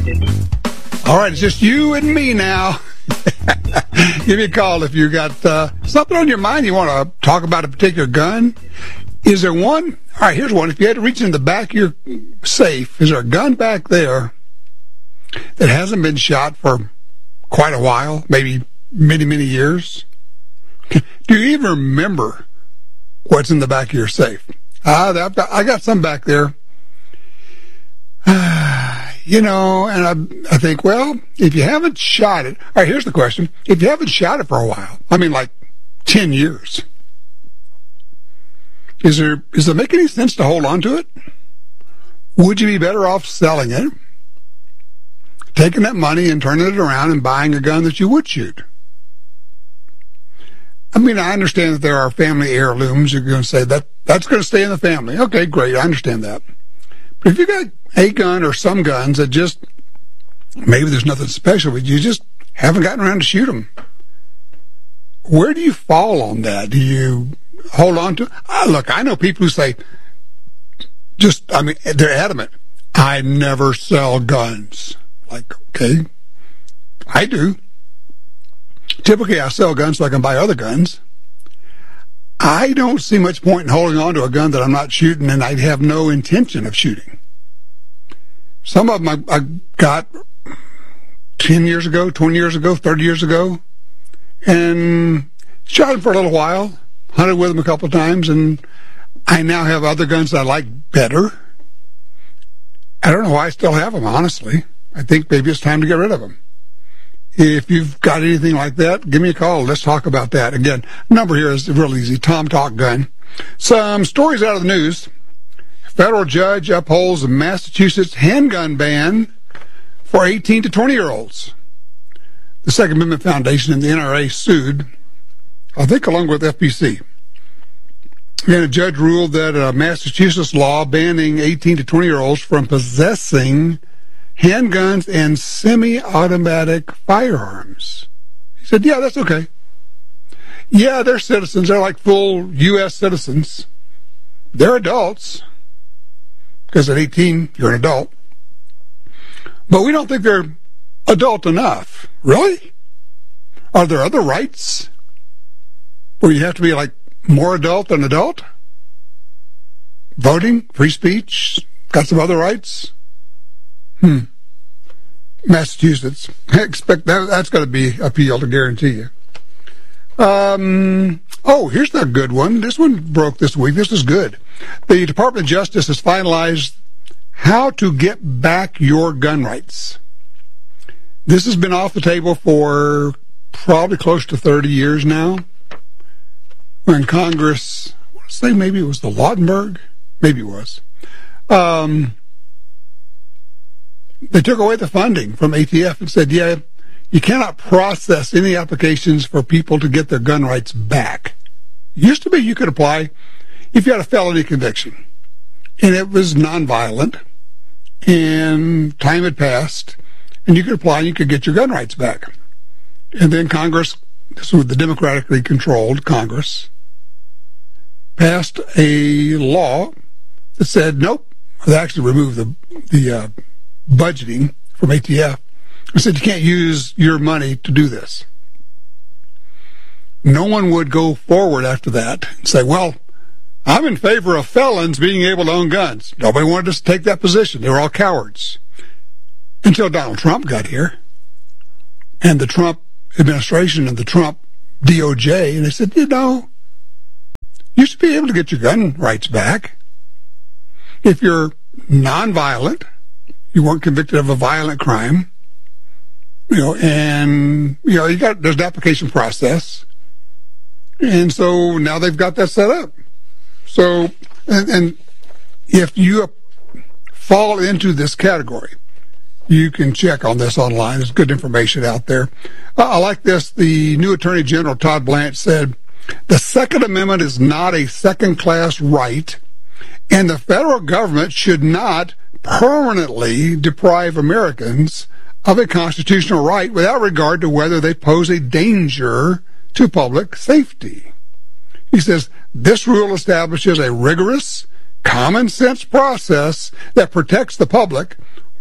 All right, it's just you and me now. Give me a call if you got something on your mind you want to talk about a particular gun. Is there one? All right, here's one. If you had to reach in the back of your safe, is there a gun back there that hasn't been shot for quite a while, maybe many, many years? Do you even remember what's in the back of your safe? I got some back there. And I think, well, if you haven't shot it, all right, here's the question. If you haven't shot it for a while, I mean like 10 years, does it make any sense to hold on to it? Would you be better off selling it, taking that money and turning it around and buying a gun that you would shoot? I mean, I understand that there are family heirlooms. You're going to say that's going to stay in the family. Okay, great. I understand that. But if you got a gun or some guns that just, maybe there's nothing special, but you just haven't gotten around to shoot them, where do you fall on that? Do you hold on to? Look, I know people who say, they're adamant. I never sell guns. Like, okay, I do. Typically, I sell guns so I can buy other guns. I don't see much point in holding on to a gun that I'm not shooting and I have no intention of shooting. Some of them I got 10 years ago, 20 years ago, 30 years ago, and shot them for a little while, hunted with them a couple of times, and I now have other guns that I like better. I don't know why I still have them, honestly. I think maybe it's time to get rid of them. If you've got anything like that, give me a call. Let's talk about that. Again, number here is real easy, Tom Talk Gun. Some stories out of the news. Federal judge upholds Massachusetts handgun ban for 18 to 20-year-olds. The Second Amendment Foundation and the NRA sued, I think along with FPC. And a judge ruled that a Massachusetts law banning 18 to 20-year-olds from possessing handguns and semi-automatic firearms. He said, yeah, that's okay. Yeah, they're citizens. They're like full U.S. citizens. They're adults. Because at 18, you're an adult. But we don't think they're adult enough. Really? Are there other rights where you have to be like more adult than adult? Voting, free speech, got some other rights? Massachusetts. I expect that's going to be appealed, I guarantee you. Here's the good one. This one broke this week. This is good. The Department of Justice has finalized how to get back your gun rights. This has been off the table for probably close to 30 years now. When Congress, I want to say maybe it was the Lautenberg, maybe it was, they took away the funding from ATF and said, yeah, you cannot process any applications for people to get their gun rights back. It used to be you could apply if you had a felony conviction, and it was nonviolent, and time had passed, and you could apply and you could get your gun rights back. And then Congress, this was the democratically controlled Congress, passed a law that said, nope, they actually removed the budgeting from ATF. It said you can't use your money to do this. No one would go forward after that and say, well, I'm in favor of felons being able to own guns. Nobody wanted us to take that position. They were all cowards. Until Donald Trump got here, and the Trump administration and the Trump DOJ, and they said, you should be able to get your gun rights back. If you're nonviolent, you weren't convicted of a violent crime, there's an application process. And so now they've got that set up. So, and if you fall into this category, you can check on this online. There's good information out there. I like this. The new Attorney General, Todd Blanche, said, the Second Amendment is not a second-class right, and the federal government should not permanently deprive Americans of a constitutional right without regard to whether they pose a danger to public safety. He says, this rule establishes a rigorous, common-sense process that protects the public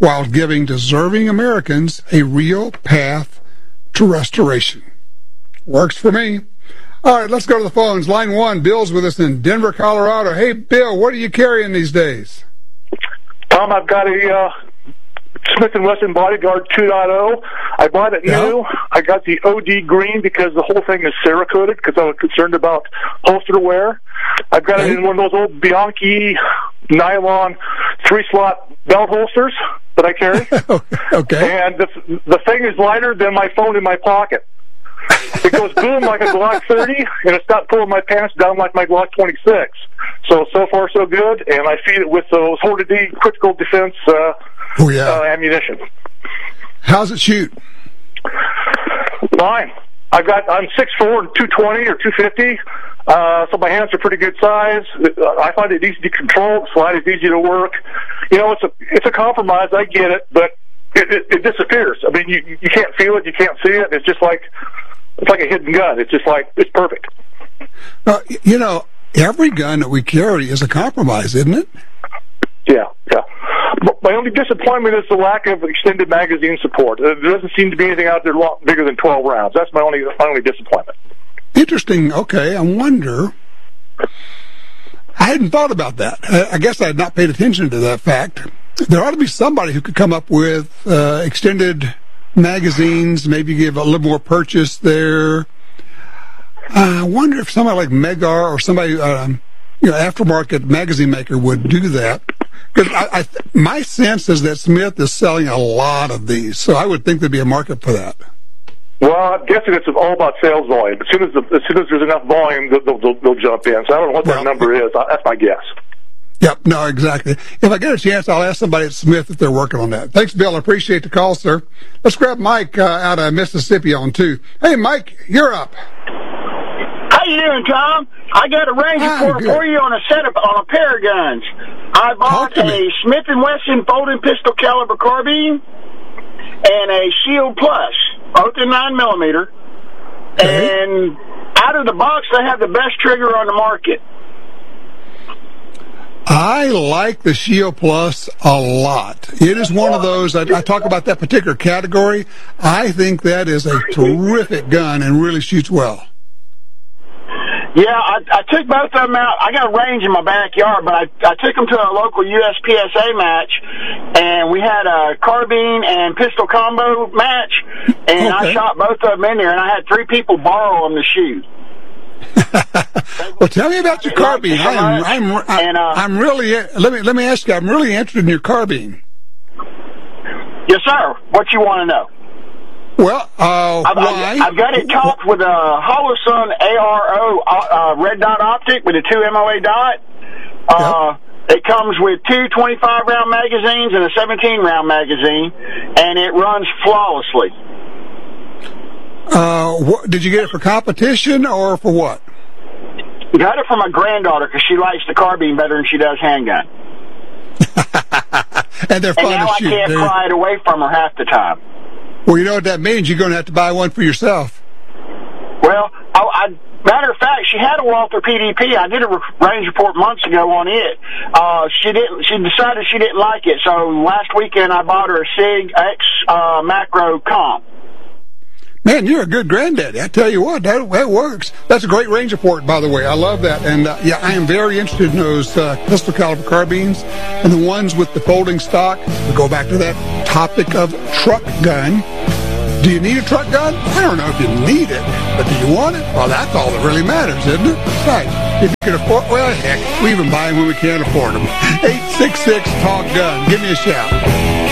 while giving deserving Americans a real path to restoration. Works for me. All right, let's go to the phones. Line 1, Bill's with us in Denver, Colorado. Hey, Bill, what are you carrying these days? Tom, I've got a Smith & Wesson Bodyguard 2.0. I bought it new. I got the OD green because the whole thing is Cerakoted because I was concerned about holster wear. I've got it in one of those old Bianchi nylon 3-slot belt holsters that I carry. Okay. And the thing is lighter than my phone in my pocket. It goes boom like a Glock 30, and it's not pulling my pants down like my Glock 26. So far, so good, and I feed it with those Horta D critical defense ammunition. How's it shoot? Fine. I'm 6'4", and 220 or 250, so my hands are pretty good size. I find it easy to control. The slide is easy to work. You know, it's a compromise. I get it, but it disappears. I mean, you can't feel it, you can't see it. It's just like a hidden gun. It's just like it's perfect. You know, every gun that we carry is a compromise, isn't it? Yeah. My only disappointment is the lack of extended magazine support. There doesn't seem to be anything out there a lot bigger than 12 rounds. That's my only disappointment. Interesting. Okay, I wonder. I hadn't thought about that. I guess I had not paid attention to that fact. There ought to be somebody who could come up with extended magazines, maybe give a little more purchase there. I wonder if somebody like Megar or somebody, aftermarket magazine maker would do that. Because my sense is that Smith is selling a lot of these, so I would think there'd be a market for that. Well, I'm guessing it's all about sales volume. As soon as there's enough volume, they'll jump in. So I don't know what that number is. That's my guess. Yep, no, exactly. If I get a chance, I'll ask somebody at Smith if they're working on that. Thanks, Bill. I appreciate the call, sir. Let's grab Mike out of Mississippi on 2. Hey, Mike, you're up. How you doing, Tom? I got a range report for you on a pair of guns. I bought a Smith & Wesson folding pistol caliber carbine and a Shield Plus, both in 9mm. Okay. And out of the box, they have the best trigger on the market. I like the Shield Plus a lot. It is one of those, I talk about that particular category. I think that is a terrific gun and really shoots well. Yeah, I took both of them out. I got a range in my backyard, but I took them to a local USPSA match, and we had a carbine and pistol combo match, and I shot both of them in there, and I had 3 people borrow them to shoot. Well, tell me about your carbine. I'm really. Let me ask you. I'm really interested in your carbine. Yes, sir. What you want to know? Well, why? I've got it topped with a Holosun ARO red dot optic with a 2 MOA dot. It comes with 2 25-round magazines and a 17-round magazine, and it runs flawlessly. Did you get it for competition or for what? Got it for my granddaughter because she likes the carbine better than she does handgun. And they're fun and now to shoot. I can't pry it away from her half the time. Well, you know what that means? You're going to have to buy one for yourself. Well, matter of fact, she had a Walther PDP. I did a range report months ago on it. She decided she didn't like it, so last weekend I bought her a SIG X Macro Comp. Man, you're a good granddaddy. I tell you what, that works. That's a great range report, by the way. I love that. And, I am very interested in those pistol caliber carbines and the ones with the folding stock. We go back to that topic of truck gun. Do you need a truck gun? I don't know if you need it, but do you want it? Well, that's all that really matters, isn't it? Right. If you can afford, well, heck, we even buy them when we can't afford them. 866-TALK-GUN. Give me a shout.